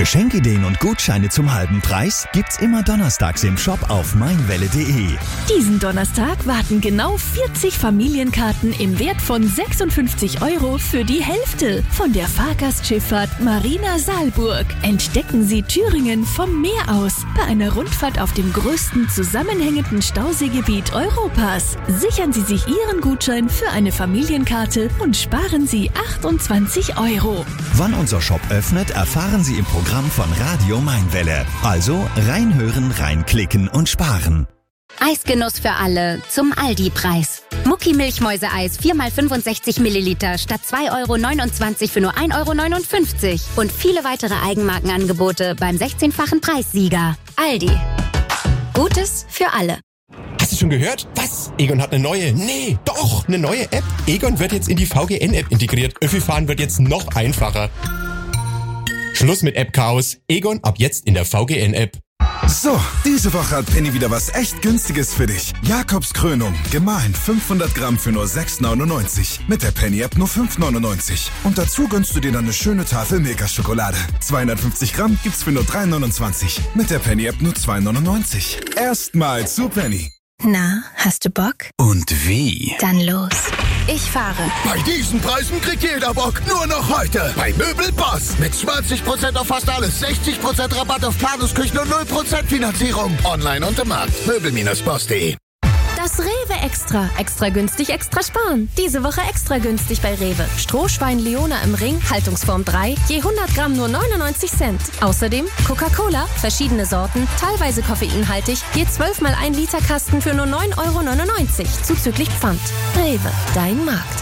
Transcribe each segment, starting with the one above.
Geschenkideen und Gutscheine zum halben Preis gibt's immer donnerstags im Shop auf meinwelle.de. Diesen Donnerstag warten genau 40 Familienkarten im Wert von 56 € für die Hälfte von der Fahrgastschifffahrt Marina Saalburg. Entdecken Sie Thüringen vom Meer aus bei einer Rundfahrt auf dem größten zusammenhängenden Stauseegebiet Europas. Sichern Sie sich Ihren Gutschein für eine Familienkarte und sparen Sie 28 €. Wann unser Shop öffnet, erfahren Sie im Programm von Radio Mainwelle. Also reinhören, reinklicken und sparen. Eisgenuss für alle zum Aldi-Preis. Mucki Milchmäuseeis 4x65 Milliliter statt 2,29 € für nur 1,59 € und viele weitere Eigenmarkenangebote beim 16-fachen Preissieger. Aldi. Gutes für alle. Hast du schon gehört? Was? Egon hat eine neue? Nee, doch, eine neue App. Egon wird jetzt in die VGN-App integriert. Öffi-Fahren wird jetzt noch einfacher. Schluss mit App-Chaos. Egon ab jetzt in der VGN-App. So, diese Woche hat Penny wieder was echt Günstiges für dich. Jakobs Krönung, gemahlen 500 Gramm für nur 6,99. Mit der Penny-App nur 5,99. Und dazu gönnst du dir dann eine schöne Tafel Milka-Schokolade. 250 Gramm gibt's für nur 3,29. Mit der Penny-App nur 2,99. Erstmal zu Penny. Na, hast du Bock? Und wie? Dann los. Ich fahre. Bei diesen Preisen kriegt jeder Bock. Nur noch heute. Bei Möbelboss. Mit 20% auf fast alles. 60% Rabatt auf Planungsküchen und 0% Finanzierung. Online und im Markt. Möbel-boss.de. Das Rewe Extra. Extra günstig, extra sparen. Diese Woche extra günstig bei Rewe. Strohschwein Leona im Ring, Haltungsform 3, je 100 Gramm nur 99 Cent. Außerdem Coca-Cola, verschiedene Sorten, teilweise koffeinhaltig, je 12 mal 1 Liter Kasten für nur 9,99 € zuzüglich Pfand. Rewe, dein Markt.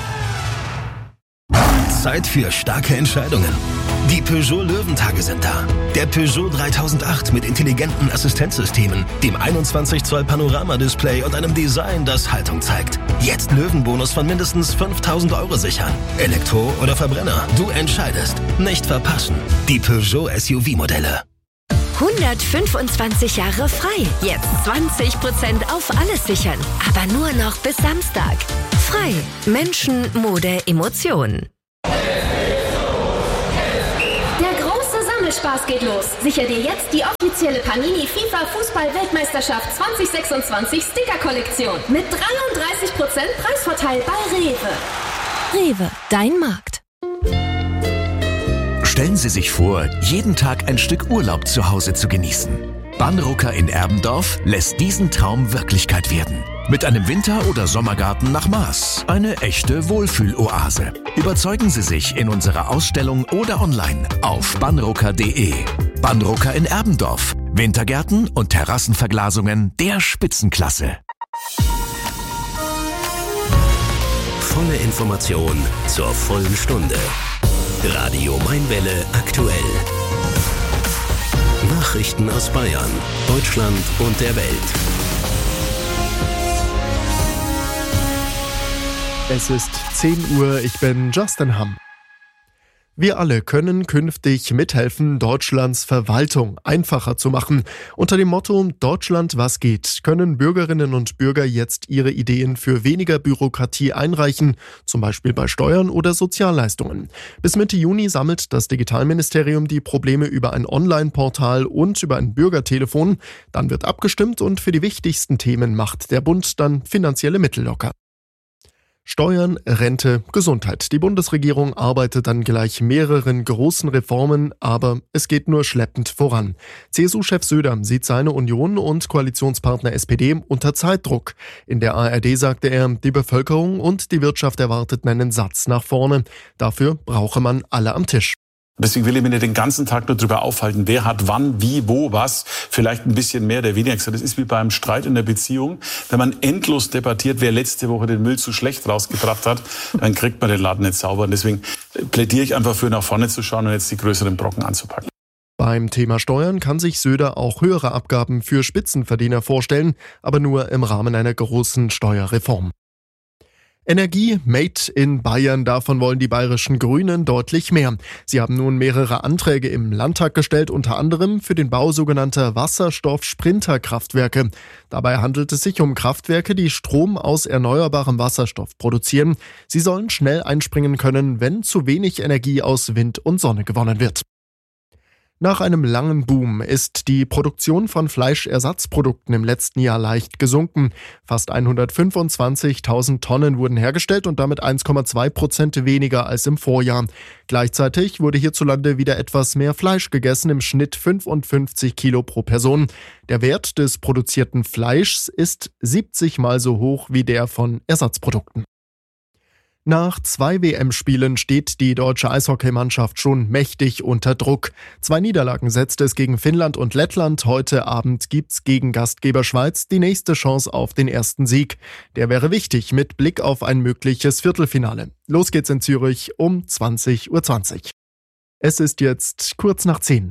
Zeit für starke Entscheidungen. Die Peugeot Löwentage sind da. Der Peugeot 3008 mit intelligenten Assistenzsystemen, dem 21 Zoll Panoramadisplay und einem Design, das Haltung zeigt. Jetzt Löwenbonus von mindestens 5.000 € sichern. Elektro oder Verbrenner, du entscheidest. Nicht verpassen. Die Peugeot SUV-Modelle. 125 Jahre frei. Jetzt 20% auf alles sichern. Aber nur noch bis Samstag. Frei. Menschen, Mode, Emotionen. Spaß geht los. Sicher dir jetzt die offizielle Panini FIFA Fußball-Weltmeisterschaft 2026 Sticker-Kollektion mit 33% Preisvorteil bei Rewe. Rewe, dein Markt. Stellen Sie sich vor, jeden Tag ein Stück Urlaub zu Hause zu genießen. Banrucker in Erbendorf lässt diesen Traum Wirklichkeit werden. Mit einem Winter- oder Sommergarten nach Maß. Eine echte Wohlfühloase. Überzeugen Sie sich in unserer Ausstellung oder online auf banrucker.de. Banrucker in Erbendorf. Wintergärten und Terrassenverglasungen der Spitzenklasse. Volle Information zur vollen Stunde. Radio Mainwelle aktuell. Nachrichten aus Bayern, Deutschland und der Welt. Es ist 10 Uhr, ich bin Justin Hamm. Wir alle können künftig mithelfen, Deutschlands Verwaltung einfacher zu machen. Unter dem Motto Deutschland, was geht, können Bürgerinnen und Bürger jetzt ihre Ideen für weniger Bürokratie einreichen, zum Beispiel bei Steuern oder Sozialleistungen. Bis Mitte Juni sammelt das Digitalministerium die Probleme über ein Online-Portal und über ein Bürgertelefon. Dann wird abgestimmt und für die wichtigsten Themen macht der Bund dann finanzielle Mittel locker. Steuern, Rente, Gesundheit. Die Bundesregierung arbeitet an gleich mehreren großen Reformen, aber es geht nur schleppend voran. CSU-Chef Söder sieht seine Union und Koalitionspartner SPD unter Zeitdruck. In der ARD sagte er, die Bevölkerung und die Wirtschaft erwarteten einen Satz nach vorne. Dafür brauche man alle am Tisch. Deswegen will ich mich nicht den ganzen Tag nur drüber aufhalten, wer hat wann, wie, wo, was, vielleicht ein bisschen mehr, der weniger gesagt. Das ist wie beim Streit in der Beziehung. Wenn man endlos debattiert, wer letzte Woche den Müll zu schlecht rausgebracht hat, dann kriegt man den Laden nicht sauber. Und deswegen plädiere ich einfach für, nach vorne zu schauen und jetzt die größeren Brocken anzupacken. Beim Thema Steuern kann sich Söder auch höhere Abgaben für Spitzenverdiener vorstellen, aber nur im Rahmen einer großen Steuerreform. Energie made in Bayern, davon wollen die bayerischen Grünen deutlich mehr. Sie haben nun mehrere Anträge im Landtag gestellt, unter anderem für den Bau sogenannter Wasserstoff-Sprinter-Kraftwerke. Dabei handelt es sich um Kraftwerke, die Strom aus erneuerbarem Wasserstoff produzieren. Sie sollen schnell einspringen können, wenn zu wenig Energie aus Wind und Sonne gewonnen wird. Nach einem langen Boom ist die Produktion von Fleischersatzprodukten im letzten Jahr leicht gesunken. Fast 125.000 Tonnen wurden hergestellt und damit 1,2% weniger als im Vorjahr. Gleichzeitig wurde hierzulande wieder etwas mehr Fleisch gegessen, im Schnitt 55 Kilo pro Person. Der Wert des produzierten Fleischs ist 70 Mal so hoch wie der von Ersatzprodukten. Nach 2 WM-Spielen steht die deutsche Eishockeymannschaft schon mächtig unter Druck. 2 Niederlagen setzte es gegen Finnland und Lettland. Heute Abend gibt's gegen Gastgeber Schweiz die nächste Chance auf den ersten Sieg. Der wäre wichtig mit Blick auf ein mögliches Viertelfinale. Los geht's in Zürich um 20:20 Uhr. Es ist jetzt kurz nach 10.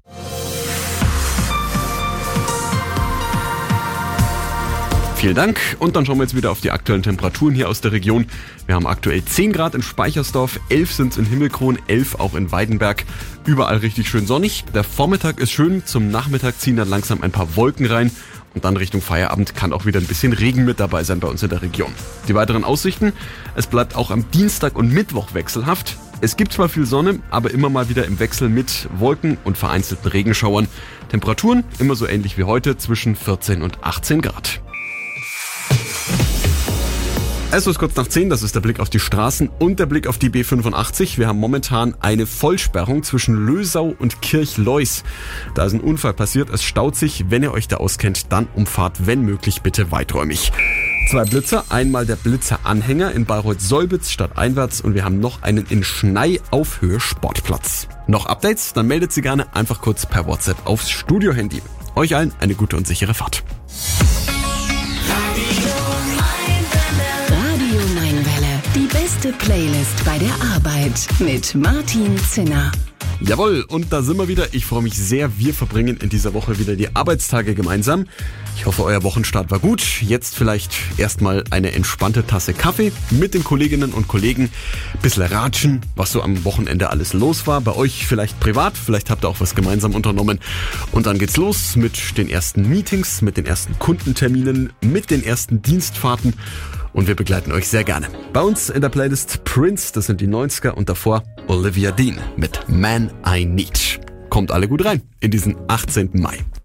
Vielen Dank und dann schauen wir jetzt wieder auf die aktuellen Temperaturen hier aus der Region. Wir haben aktuell 10 Grad in Speichersdorf, 11 sind es in Himmelkron, 11 auch in Weidenberg. Überall richtig schön sonnig. Der Vormittag ist schön, zum Nachmittag ziehen dann langsam ein paar Wolken rein. Und dann Richtung Feierabend kann auch wieder ein bisschen Regen mit dabei sein bei uns in der Region. Die weiteren Aussichten: Es bleibt auch am Dienstag und Mittwoch wechselhaft. Es gibt zwar viel Sonne, aber immer mal wieder im Wechsel mit Wolken und vereinzelten Regenschauern. Temperaturen immer so ähnlich wie heute, zwischen 14 und 18 Grad. Es ist kurz nach 10, das ist der Blick auf die Straßen und der Blick auf die B85. Wir haben momentan eine Vollsperrung zwischen Lösau und Kirchleus. Da ist ein Unfall passiert, es staut sich. Wenn ihr euch da auskennt, dann umfahrt, wenn möglich, bitte weiträumig. 2 Blitzer, einmal der Blitzeranhänger in Bayreuth-Solbitz stadteinwärts und wir haben noch einen in Schnei auf Höhe Sportplatz. Noch Updates? Dann meldet sie gerne einfach kurz per WhatsApp aufs Studio-Handy. Euch allen eine gute und sichere Fahrt. Die beste Playlist bei der Arbeit mit Martin Zinner. Jawohl, und da sind wir wieder. Ich freue mich sehr. Wir verbringen in dieser Woche wieder die Arbeitstage gemeinsam. Ich hoffe, euer Wochenstart war gut. Jetzt vielleicht erstmal eine entspannte Tasse Kaffee mit den Kolleginnen und Kollegen. Bisschen ratschen, was so am Wochenende alles los war. Bei euch vielleicht privat, vielleicht habt ihr auch was gemeinsam unternommen. Und dann geht's los mit den ersten Meetings, mit den ersten Kundenterminen, mit den ersten Dienstfahrten. Und wir begleiten euch sehr gerne. Bei uns in der Playlist Prince, das sind die 90er, und davor Olivia Dean mit Man I Need. Kommt alle gut rein in diesen 18. Mai.